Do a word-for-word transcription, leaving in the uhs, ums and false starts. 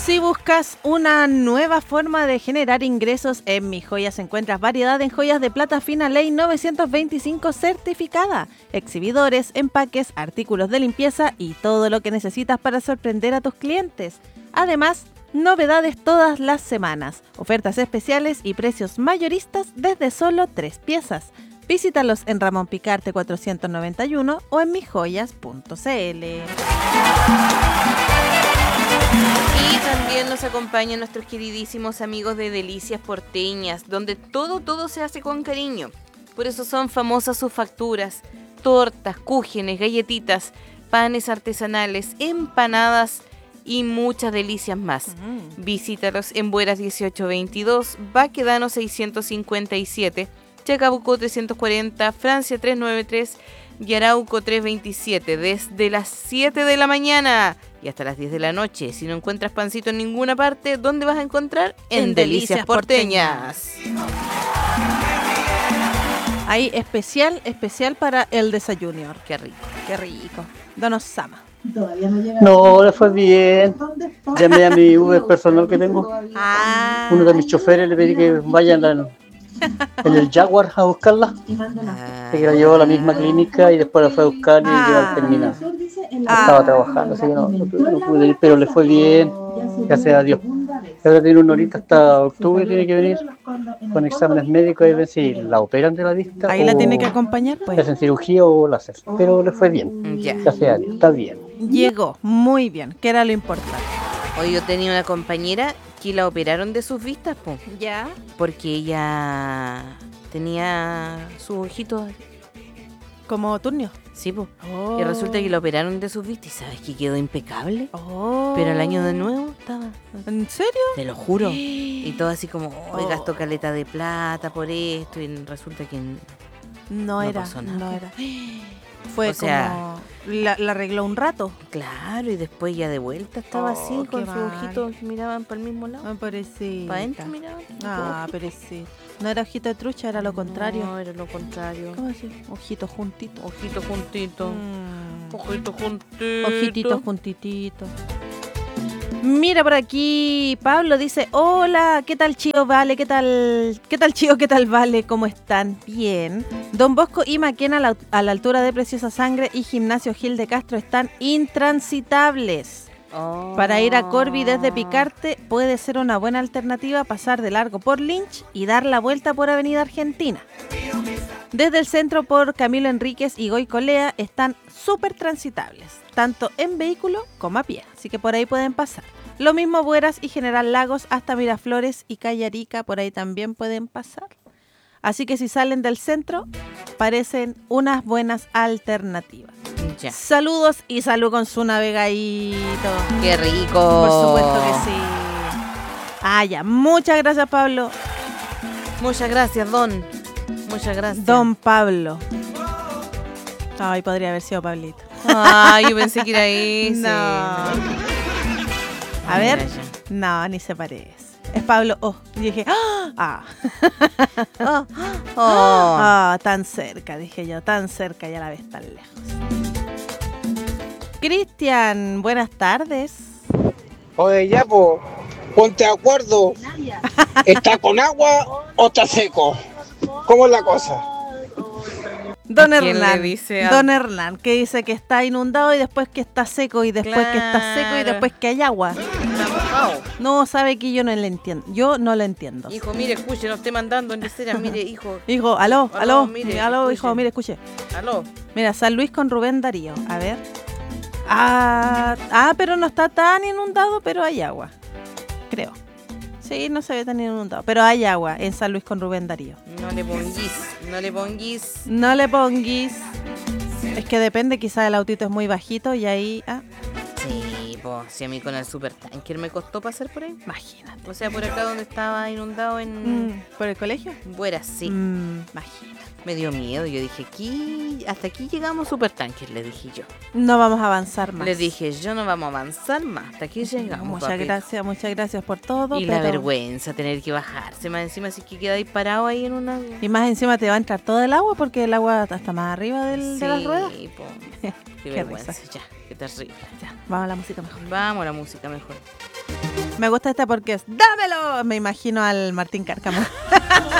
Si buscas una nueva forma de generar ingresos, en Mi Joyas encuentras variedad en joyas de plata fina ley novecientos veinticinco certificada, exhibidores, empaques, artículos de limpieza y todo lo que necesitas para sorprender a tus clientes. Además, novedades todas las semanas, ofertas especiales y precios mayoristas desde solo tres piezas. Visítalos en Ramón Picarte cuatrocientos noventa y uno o en mijoyas punto cl. Y también nos acompañan nuestros queridísimos amigos de Delicias Porteñas, donde todo, todo se hace con cariño. Por eso son famosas sus facturas, tortas, cúgenes, galletitas, panes artesanales, empanadas y muchas delicias más. Mm. Visítalos en Bueras dieciocho veintidós, Baquedano seiscientos cincuenta y siete, Chacabuco trescientos cuarenta, Francia trescientos noventa y tres y Arauco trescientos veintisiete, desde las siete de la mañana y hasta las diez de la noche. Si no encuentras pancito en ninguna parte, ¿dónde vas a encontrar? En, en Delicias, Delicias Porteñas. Porteñas. Ahí especial, especial para el desayuno. Qué rico, qué rico. Don Osama. No, le fue bien. Llamé a mi Uber personal que tengo. Ah. Uno de mis choferes le pedí que vayan a en el Jaguar a buscarla, ah. que la llevó a la misma clínica y después la fue a buscar y ah. llevó al terminal. Ah. Estaba trabajando, así que no, no, no pude ir, pero le fue bien, gracias a Dios. Ahora tiene una horita hasta octubre, tiene que venir con exámenes médicos y ver si la operan de la vista. Ahí o la tiene que acompañar, pues. Es en cirugía o láser, pero le fue bien, yeah. gracias a Dios, está bien. Llegó, muy bien, que era lo importante. Hoy yo tenía una compañera que la operaron de sus vistas, po. ¿Ya? Porque ella tenía sus ojitos como turnio. Sí, po. Oh. Y resulta que la operaron de sus vistas y sabes que quedó impecable. Oh. Pero al año de nuevo estaba. ¿En serio? Te lo juro. Y todo así como, hoy oh. gastó caleta de plata por esto y resulta que no, no era, pasó nada. No era. Fue o sea, como la, la arregló un rato. Claro, y después ya de vuelta estaba oh, así con sus ojitos que miraban para el mismo lado. Ah, pobrecita. Para adentro miraban. Ah, pobrecita. No era ojito de trucha, era lo contrario. No, era lo contrario. ¿Cómo así? Ojito juntito. Ojito juntito. Mm. Ojito juntito. Ojitito juntitito. Mira por aquí, Pablo dice, hola, ¿qué tal Chío Vale? ¿Qué tal? ¿Qué tal Chío? ¿Qué tal Vale? ¿Cómo están? Bien. Don Bosco y Maquena a la, a la altura de Preciosa Sangre y Gimnasio Gil de Castro están intransitables. Oh. Para ir a Corby desde Picarte puede ser una buena alternativa pasar de largo por Lynch y dar la vuelta por Avenida Argentina. Desde el centro por Camilo Enríquez y Goy Colea están súper transitables, tanto en vehículo como a pie, así que por ahí pueden pasar. Lo mismo Bueras y General Lagos hasta Miraflores y Calle Arica, por ahí también pueden pasar. Así que si salen del centro, parecen unas buenas alternativas. Ya. Saludos y salud con su navegadito. ¡Qué rico! Por supuesto que sí. Ah, ya. Muchas gracias, Pablo. Muchas gracias, Don. Muchas gracias. Don Pablo. Ay, podría haber sido Pablito. Ay, yo pensé que era ese. No. A ver. No, ni se parece. Es Pablo O. Oh. Y dije, ¡ah! Oh. Oh. Oh, tan cerca, dije yo, tan cerca y a la vez tan lejos. Cristian, buenas tardes. Oye, ya, po, ponte de acuerdo. ¿Está con agua o está seco? ¿Cómo es la cosa? Don Hernán, a... Don Hernán, que dice que está inundado y después que está seco y después claro. que está seco y después que hay agua. No, sabe que yo no le entiendo. Yo no lo entiendo. Hijo, mire, escuche, no esté mandando en escena, mire, hijo. Hijo, aló, aló, aló, mire, aló, hijo, mire, escuche. Aló. Mira, San Luis con Rubén Darío, a ver. Ah, ah, pero no está tan inundado, pero hay agua, creo. Sí, no se ve tan inundado, pero hay agua en San Luis con Rubén Darío. No le ponguís, no le ponguís. No le ponguís. Es que depende, quizás el autito es muy bajito y ahí... Ah. Sí, pues, si a mí con el supertanker me costó pasar por ahí. Imagínate. O sea, por acá donde estaba inundado en... Mm, ¿por el colegio? Bueras, sí. Mm, imagínate. Me dio miedo, yo dije, aquí, hasta aquí llegamos supertanker, le dije yo. No vamos a avanzar más. Le dije, yo no vamos a avanzar más, hasta aquí llegamos. Muchas papito. gracias, muchas gracias por todo. Y pero... la vergüenza tener que bajarse, más encima si que quedáis parado ahí en una... Y más encima te va a entrar todo el agua porque el agua está más arriba del, sí, de las ruedas. Sí, po. Qué, qué vergüenza, risa. Ya, qué terrible. Ya, vamos a la música mejor. Vamos a la música mejor. Me gusta esta porque es ¡dámelo! Me imagino al Martín Cárcamo.